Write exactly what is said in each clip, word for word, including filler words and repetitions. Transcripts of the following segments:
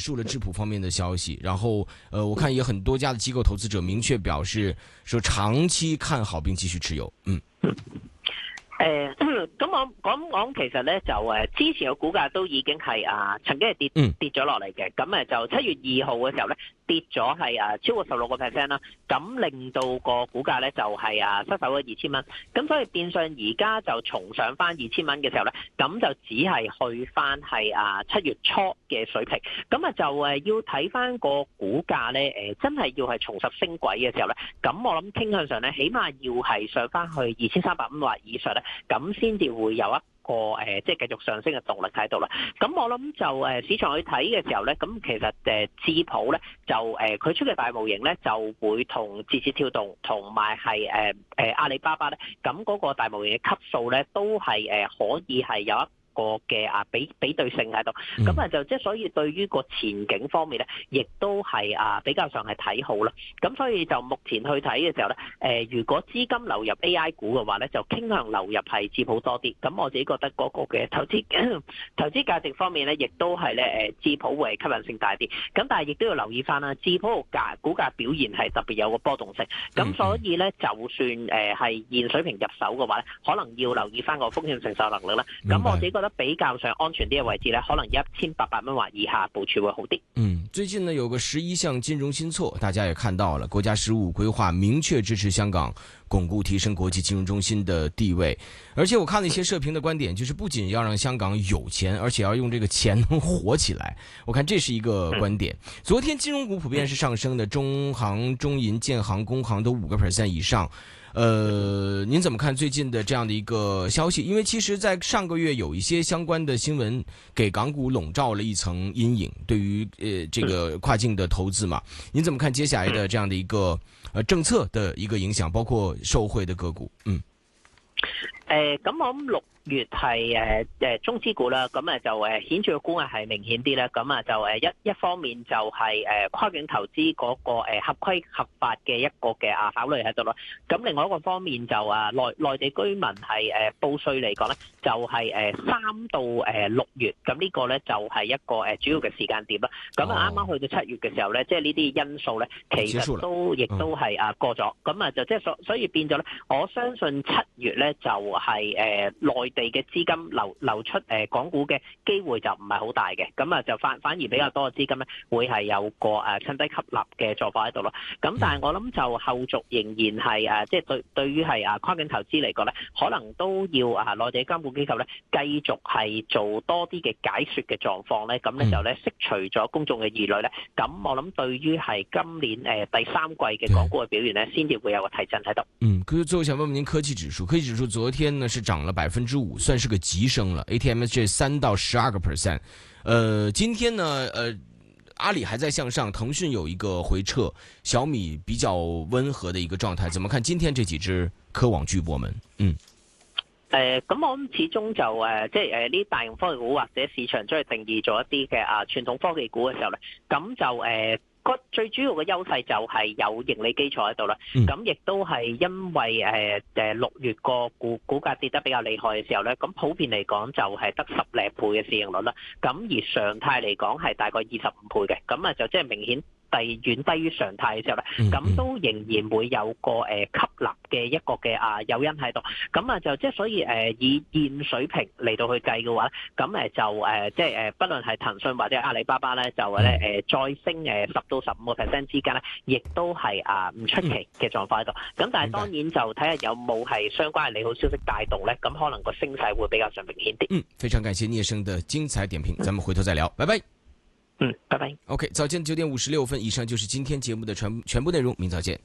述了智普方面的消息，然後呃，我看也很多家的機構投資者明確表示說長期看好並繼續持有。嗯。 誒，咁我講講其實咧就誒，之前嘅股價都已經係啊，曾經係跌跌咗落嚟嘅，咁誒就七月二號嘅時候咧跌咗係啊超過十六個 percent 啦，咁令到個股價咧就係啊失守咗二千蚊，咁所以變相而家就重上翻二千蚊嘅時候咧，咁就只係去翻係啊七月初嘅水平，咁啊就誒要睇翻個股價咧誒真係要係重拾升軌嘅時候咧，咁我諗傾向上咧起碼要係上翻去二千三百蚊或以上咧。咁先至會有一個誒，即係繼續上升嘅動力喺度啦。咁我諗就誒市場去睇嘅時候咧，咁其實誒智普咧就誒佢出嘅大模型咧就會同字節跳動同埋係誒誒阿里巴巴咧，咁嗰個大模型嘅級數咧都係誒可以係有一個嘅啊比比對性喺度，咁啊就即係所以對於個前景方面咧，亦都係啊比較上係睇好啦。咁所以就目前去睇嘅時候咧，誒如果資金流入 A I 股嘅話咧，就傾向流入係智普多啲。咁我自己覺得嗰個嘅投資投資價值方面咧，亦都係咧誒智普會吸引性大啲。咁但係亦都要留意翻啦，智普個價股價表現係特別有個波動性。咁所以咧，就算誒係現水平入手嘅話咧，可能要留意翻個風險承受能力啦。咁我自己覺得比較上安全啲嘅位置咧，可能一千八百蚊或以下部署會好啲。 嗯，最近呢有個十一項金融新措，大家也看到了，國家十五規劃明確支持香港鞏固提升國際金融中心的地位。而且我看了一些社評的觀點，就是不僅要讓香港有錢，而且要用這個錢能活起來。我看這是一個觀點。嗯、昨天金融股普遍是上升的，中行、中銀、建行、工行都五個 percent 以上。呃，您怎麼看最近的這樣的一個消息？因為其實在上個月有一些相關的新聞給港股籠罩了一層陰影，對於呃這個跨境的投資嘛，您怎麼看接下來的這樣的一個呃政策的一個影響，包括受惠的個股？嗯， 誒，咁我諗六月係誒誒中資股啦，咁啊就誒顯著嘅沽壓係明顯啲啦，咁啊就誒一一方面就係誒跨境投資嗰個誒合規合法嘅一個嘅啊考慮喺度咯，咁另外一個方面就啊內內地居民係誒報稅嚟講咧，就係誒三到誒六月，咁呢個咧就係一個誒主要嘅時間點啦，咁啊啱啱去到七月嘅時候咧，即係呢啲因素咧其實都亦都係啊過咗，咁啊就即係所所以變咗咧，我相信七月咧就係誒內地嘅資金流流出誒港股嘅機會就唔係好大嘅，咁啊就反反而比較多嘅資金咧會係有個誒趁低吸納嘅做法喺度咯。咁但係我諗就後續仍然係誒即係對對於係啊跨境投資嚟講咧，可能都要啊內地監管機構咧繼續係做多啲嘅解說嘅狀況咧，咁咧就咧釋除咗公眾嘅疑慮咧。咁我諗對於係今年誒第三季嘅港股嘅表現咧，先至會有個提振喺度。 嗯，可是最後想問問您科技指數，科技指數昨天呢是漲了百分之五，算是個急升了 ，A T M S 三到十二個 percent。呃，今天呢，呃，阿里還在向上，騰訊有一個回撤，小米比較溫和的一個狀態。怎麼看今天這幾隻科網巨擘們？嗯。 誒、呃，咁我諗始終就誒、呃，即係誒呢大型科技股或者市場將佢定義咗一啲嘅啊傳統科技股嘅時候咧，咁就誒個、呃、最主要嘅優勢就係有盈利基礎喺度啦。咁亦、嗯、都係因為誒誒六月個股股價跌得比較厲害嘅時候咧，咁普遍嚟講就係得十零倍嘅市盈率啦。咁而常態嚟講係大概二十五倍嘅，咁啊就即係明顯低遠低於常態嘅時候咧，咁都仍然會有個誒吸納嘅一個嘅啊誘因喺度，咁啊就即係所以誒以現水平嚟到去計嘅話，咁誒就誒即係誒，不論係騰訊或者阿里巴巴咧，就咧誒再升誒十到十五個 percent 之間咧，亦都係啊唔出奇嘅狀況喺度。咁但係當然就睇下有冇係相關嘅利好消息帶動咧，咁可能個升勢會比較上明顯啲。 嗯，非常感謝聶生的精彩點評，咱們回頭再聊，拜拜。 嗯，拜拜。 OK， 早間九點五十六分，以上就是今天節目的全全部內容，明早見。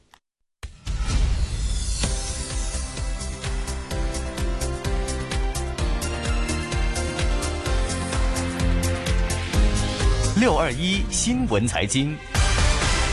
六二一新聞財經。